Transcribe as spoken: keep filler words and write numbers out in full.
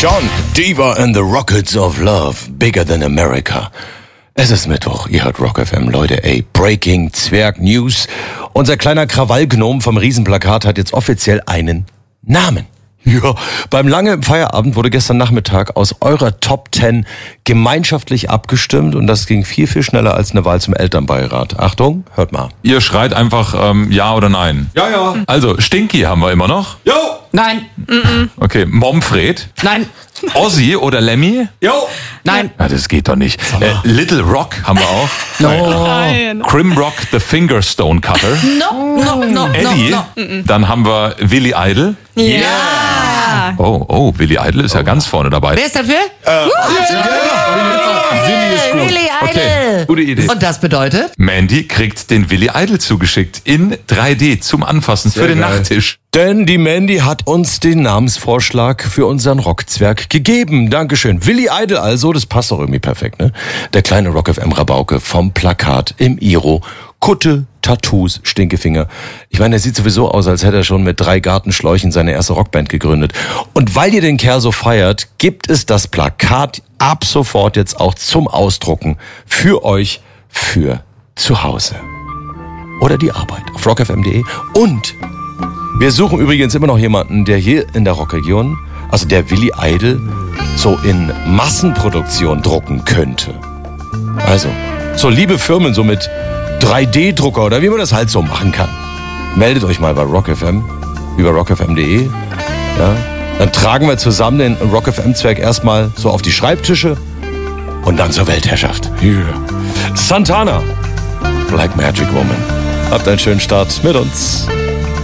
John, Diva and the Rockets of Love, Bigger Than America. Es ist Mittwoch, ihr hört Rock F M. Leute, ey, Breaking Zwerg News. Unser kleiner Krawallgnom vom Riesenplakat hat jetzt offiziell einen Namen. Ja, beim Lange im Feierabend wurde gestern Nachmittag aus eurer Top Ten gemeinschaftlich abgestimmt und das ging viel, viel schneller als eine Wahl zum Elternbeirat. Achtung, hört mal. Ihr schreit einfach ähm, ja oder nein. Ja, ja. Also, Stinky haben wir immer noch. Jo. Nein. Okay, Momfred. Nein. Ozzy oder Lemmy? Jo. Nein. Ja, das geht doch nicht. Äh, Little Rock haben wir auch. Nein. Crimrock, the Fingerstone Cutter. No, no, no, Eddie. no, no. Dann haben wir Willy Idol. Ja. Oh, oh, Willy Idol ist ja ganz vorne dabei. Wer ist dafür? Willi ist gut. Willy Idol. Okay, gute Idee. Und das bedeutet? Mandy kriegt den Willy Idol zugeschickt in drei D zum Anfassen für den geil. Nachttisch. Denn die Mandy hat uns den Namensvorschlag für unseren Rockzwerg gegeben. Dankeschön. Willy Idol also, das passt doch irgendwie perfekt, ne? Der kleine Rock F M Rabauke vom Plakat im Iro. Kutte, Tattoos, Stinkefinger. Ich meine, er sieht sowieso aus, als hätte er schon mit drei Gartenschläuchen seine erste Rockband gegründet. Und weil ihr den Kerl so feiert, gibt es das Plakat ab sofort jetzt auch zum Ausdrucken für euch, für zu Hause. Oder die Arbeit auf rock f m punkt d e. Und wir suchen übrigens immer noch jemanden, der hier in der Rockregion, also der Willy Idol, so in Massenproduktion drucken könnte. Also, so liebe Firmen, so mit drei D Drucker oder wie man das halt so machen kann. Meldet euch mal bei Rock F M, über rock f m punkt d e. Ja, dann tragen wir zusammen den Rock F M-Zwerg erstmal so auf die Schreibtische und dann zur Weltherrschaft. Yeah. Santana, Black Magic Woman. Habt einen schönen Start mit uns.